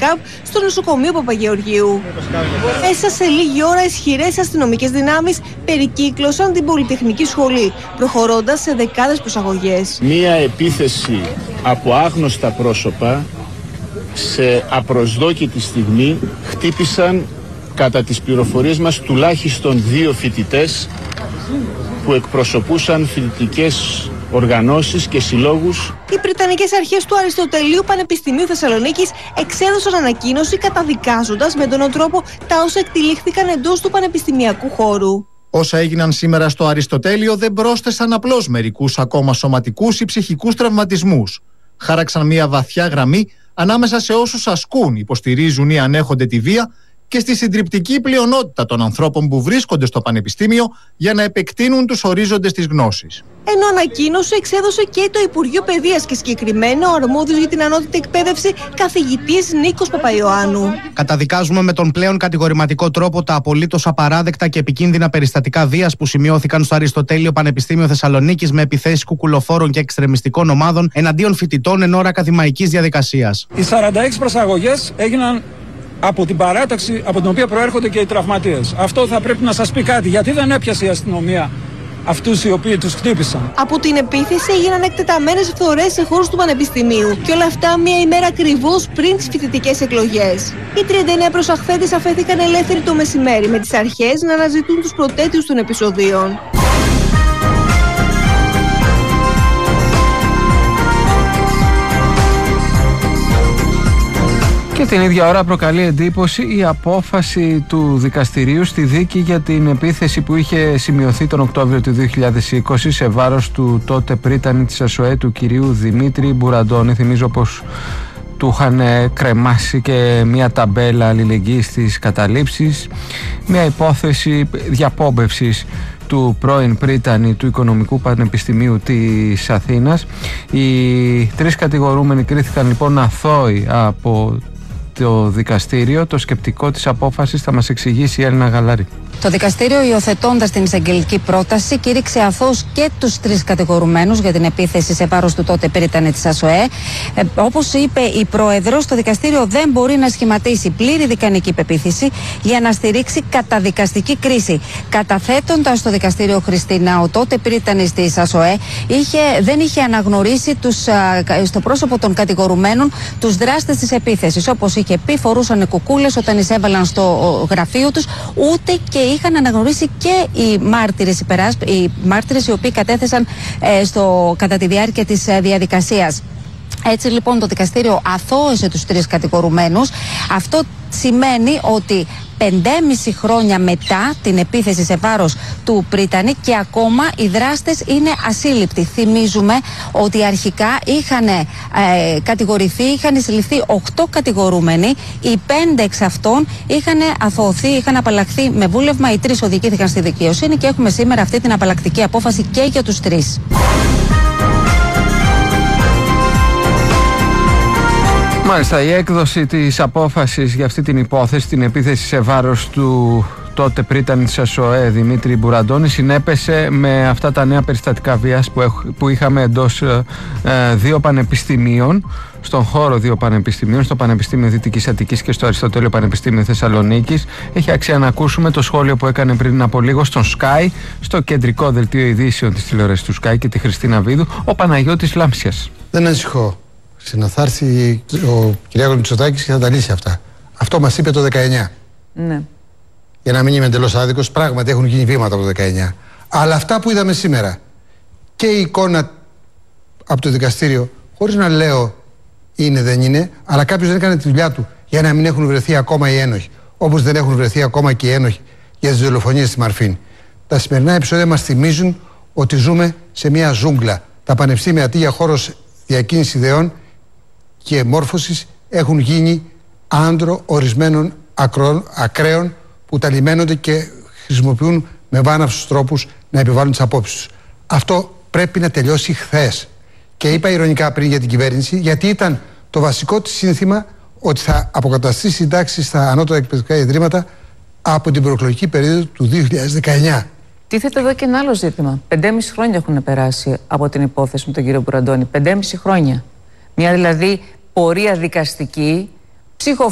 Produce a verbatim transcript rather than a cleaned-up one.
check-up στο νοσοκομείο Παπαγεωργίου. Μέσα σε λίγη ώρα ισχυρές αστυνομικές δυνάμεις περικύκλωσαν την Πολυτεχνική Σχολή, προχωρώντας σε δεκάδες προσαγωγές. Μία επίθεση από άγνωστα πρόσωπα σε απροσδόκητη στιγμή χτύπησαν, κατά τις πληροφορίες μας, τουλάχιστον δύο φοιτητές που εκπροσωπούσαν φοιτητικές οργανώσεις και συλλόγους. Οι Πριτανικές Αρχές του Αριστοτελείου Πανεπιστημίου Θεσσαλονίκης εξέδωσαν ανακοίνωση καταδικάζοντας με τον τρόπο τα όσα εκτυλίχθηκαν εντός του πανεπιστημιακού χώρου. Όσα έγιναν σήμερα στο Αριστοτέλειο δεν πρόσθεσαν απλώς μερικούς ακόμα σωματικούς ή ψυχικούς τραυματισμούς. Χάραξαν μια βαθιά γραμμή ανάμεσα σε όσους ασκούν, υποστηρίζουν ή ανέχονται τη βία και στη συντριπτική πλειονότητα των ανθρώπων που βρίσκονται στο πανεπιστήμιο για να επεκτείνουν τους ορίζοντες της γνώσης. Ενώ ανακοίνωση εξέδωσε και το Υπουργείο Παιδείας και συγκεκριμένα ο αρμόδιος για την ανώτατη εκπαίδευση καθηγητής Νίκος Παπαϊωάννου. Καταδικάζουμε με τον πλέον κατηγορηματικό τρόπο τα απολύτως απαράδεκτα και επικίνδυνα περιστατικά βίας που σημειώθηκαν στο Αριστοτέλειο Πανεπιστήμιο Θεσσαλονίκης με επιθέσεις κουκουλοφόρων και εξτρεμιστικών ομάδων εναντίον φοιτητών εν ώρα ακαδημαϊκής διαδικασίας. Οι σαράντα έξι προσαγωγές έγιναν από την παράταξη από την οποία προέρχονται και οι τραυματίες. Αυτό θα πρέπει να σας πει κάτι, γιατί δεν έπιασε η αστυνομία αυτούς οι οποίοι τους χτύπησαν. Από την επίθεση έγιναν εκτεταμένες φθορές σε χώρους του Πανεπιστημίου και όλα αυτά μία ημέρα ακριβώς πριν τις φοιτητικές εκλογές. Οι τριάντα εννέα προσαχθέντες αφέθηκαν ελεύθεροι το μεσημέρι με τις αρχές να αναζητούν τους προτέτριους των επεισοδίων. Και την ίδια ώρα προκαλεί εντύπωση η απόφαση του δικαστηρίου στη δίκη για την επίθεση που είχε σημειωθεί τον Οκτώβριο του δύο χιλιάδες είκοσι σε βάρος του τότε πρίτανη της ΑΣΟΕ, του κυρίου Δημήτρη Μπουραντώνη. Θυμίζω πως του είχαν κρεμάσει και μια ταμπέλα αλληλεγγύης στις καταλήψεις, μια υπόθεση διαπόμπευσης του πρώην πρίτανη του Οικονομικού Πανεπιστημίου της Αθήνας. Οι τρεις κατηγορούμενοι κρίθηκαν λοιπόν αθώοι από το δικαστήριο. Το σκεπτικό της απόφασης θα μας εξηγήσει η Έλληνα Γαλάρη. Το δικαστήριο, υιοθετώντας την εισαγγελική πρόταση, κήρυξε αθώους και τους τρεις κατηγορουμένους για την επίθεση σε βάρος του τότε πρίτανη της ΑΣΟΕ. Ε, όπως είπε η πρόεδρος, το δικαστήριο δεν μπορεί να σχηματίσει πλήρη δικανική πεποίθηση για να στηρίξει καταδικαστική κρίση. Καταθέτοντας στο δικαστήριο, Χριστίνα, ο τότε πρίτανης της ΑΣΟΕ είχε, δεν είχε αναγνωρίσει τους, α, στο πρόσωπο των κατηγορουμένων τους δράστες της επίθεσης. Όπως είχε πει, φορούσαν κουκούλες όταν εισέβαλαν στο γραφείο τους, ούτε και είχαν αναγνωρίσει και οι μάρτυρες, οι μάρτυρες οι οποίοι κατέθεσαν ε, στο, κατά τη διάρκεια της ε, διαδικασίας. Έτσι λοιπόν το δικαστήριο αθώωσε τους τρεις κατηγορουμένους. Αυτό σημαίνει ότι πεντέμισι χρόνια μετά την επίθεση σε βάρος του πρίτανη και ακόμα οι δράστες είναι ασύλληπτοι. Θυμίζουμε ότι αρχικά είχαν ε, κατηγορηθεί, είχαν συλληφθεί οκτώ κατηγορούμενοι, οι πέντε εξ αυτών είχαν αθωωωθεί, είχαν απαλλαχθεί με βούλευμα, οι τρεις οδηγήθηκαν στη δικαιοσύνη και έχουμε σήμερα αυτή την απαλλακτική απόφαση και για τους τρεις. Μάλιστα, η έκδοση της απόφασης για αυτή την υπόθεση, την επίθεση σε βάρος του τότε πρίτανη της ΑΣΟΕ Δημήτρη Μπουραντώνη, συνέπεσε με αυτά τα νέα περιστατικά βίας που, έχ, που είχαμε εντός ε, δύο πανεπιστημίων, στον χώρο δύο πανεπιστημίων, στο Πανεπιστήμιο Δυτικής Αττικής και στο Αριστοτέλειο Πανεπιστήμιο Θεσσαλονίκης. Έχει αξία να ακούσουμε το σχόλιο που έκανε πριν από λίγο στον Sky, στο κεντρικό δελτίο ειδήσεων της τηλεόρασης του Sky και τη Χριστίνα Βίδου, ο Παναγιώτης Λάμψιας. Δεν ανησυχώ. Θα έρθει ο Κυριάκος Μητσοτάκης και θα τα λύσει αυτά. Αυτό μας είπε το δεκαεννιά. Ναι. Για να μην είμαι εντελώς άδικος, πράγματι έχουν γίνει βήματα από το δεκαεννιά. Αλλά αυτά που είδαμε σήμερα και η εικόνα από το δικαστήριο, χωρίς να λέω είναι δεν είναι, αλλά κάποιος δεν έκανε τη δουλειά του για να μην έχουν βρεθεί ακόμα οι ένοχοι. Όπως δεν έχουν βρεθεί ακόμα και οι ένοχοι για τις δολοφονίες στη Μαρφίν. Τα σημερινά επεισόδια μας θυμίζουν ότι ζούμε σε μια ζούγκλα. Τα πανεπιστήμια αντί για χώρος διακίνησης ιδεών και μόρφωσης έχουν γίνει άντρο ορισμένων ακρών, ακραίων που τα λιμένονται και χρησιμοποιούν με βάναυσους τρόπους να επιβάλλουν τις απόψεις τους. Αυτό πρέπει να τελειώσει χθες. Και είπα ειρωνικά πριν για την κυβέρνηση, γιατί ήταν το βασικό της σύνθημα ότι θα αποκαταστήσει συντάξεις στα ανώτατα εκπαιδευτικά ιδρύματα από την προεκλογική περίοδο του δύο χιλιάδες δεκαεννιά. Τίθεται εδώ και ένα άλλο ζήτημα. Πεντέμισι χρόνια έχουν περάσει από την υπόθεση με τον κύριο Μπουραντώνη. Πεντέμισι χρόνια. Μια δηλαδή πορεία δικαστική, ψυχο